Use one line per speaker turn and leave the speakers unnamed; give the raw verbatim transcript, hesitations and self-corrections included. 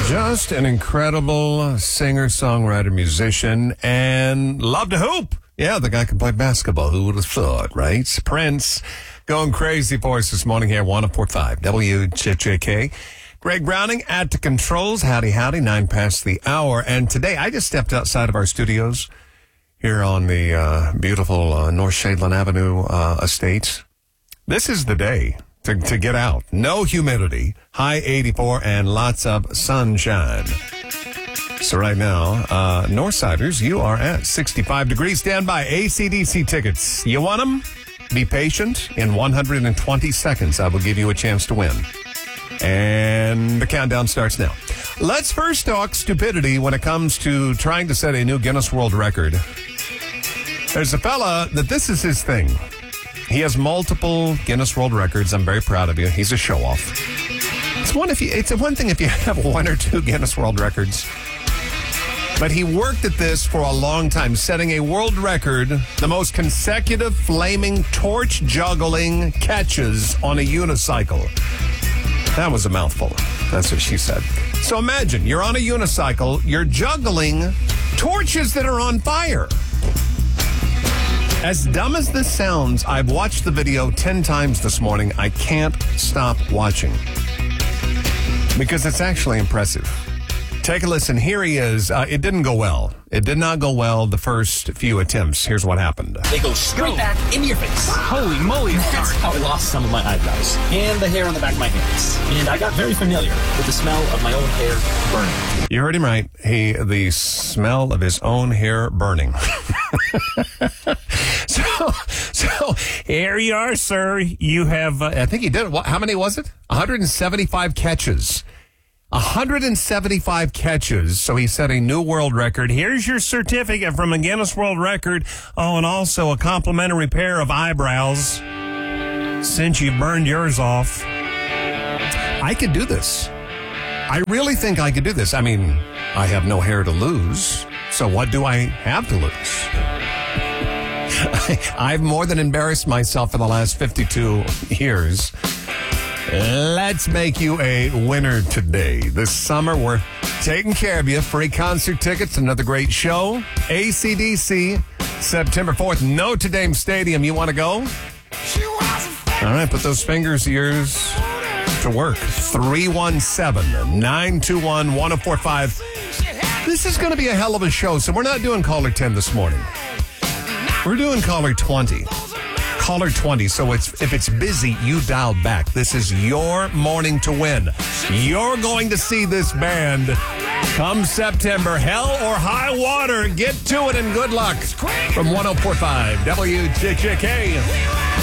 Just an incredible singer, songwriter, musician, and loved to hoop. Yeah, the guy can play basketball. Who would have thought, right? Prince going crazy for us this morning here at one oh four point five W J J K. Greg Browning at the controls. Howdy, howdy. Nine past the hour. And today I just stepped outside of our studios here on the uh, beautiful uh, North Shadeland Avenue uh, estate. This is the day to, to get out. No humidity, high eighty-four, and lots of sunshine. So right now, uh, Northsiders, you are at sixty-five degrees. Stand by. A C D C tickets. You want them? Be patient. In one hundred twenty seconds, I will give you a chance to win. And the countdown starts now. Let's first talk stupidity when it comes to trying to set a new Guinness World Record. There's a fella that this is his thing. He has multiple Guinness World Records. I'm very proud of you. He's a show-off. It's one if you. It's one thing if you have one or two Guinness World Records. But he worked at this for a long time, setting a world record, the most consecutive flaming torch juggling catches on a unicycle. That was a mouthful. That's what she said. So imagine, you're on a unicycle, you're juggling torches that are on fire. As dumb as this sounds, I've watched the video ten times this morning. I can't stop watching because it's actually impressive. Take a listen. Here he is. Uh, it didn't go well. It did not go well the first few attempts. Here's what happened.
They go straight back into your face.
Holy moly.
That's how I lost some of my eyebrows and the hair on the back of my hands. And I got very familiar with the smell of my own hair burning.
You heard him right. He, the smell of his own hair burning. so, so here you are, sir. You have, uh, I think he did, what, how many was it? one hundred seventy-five catches. one hundred seventy-five catches, so he set a new world record. Here's your certificate from a Guinness World Record. Oh, and also a complimentary pair of eyebrows, since you burned yours off. I could do this. I really think I could do this. I mean, I have no hair to lose, so what do I have to lose? I've more than embarrassed myself for the last fifty-two years. Let's make you a winner today. This summer, we're taking care of you. Free concert tickets, another great show. A C D C, September fourth, Notre Dame Stadium. You want to go? All right, put those fingers of yours to work. three one seven, nine two one, one oh four five. This is going to be a hell of a show, so we're not doing caller ten this morning. We're doing caller twenty. Caller twenty, so it's if it's busy, you dial back. This is your morning to win. You're going to see this band come September. Hell or high water. Get to it and good luck. From one oh four point five W J J K.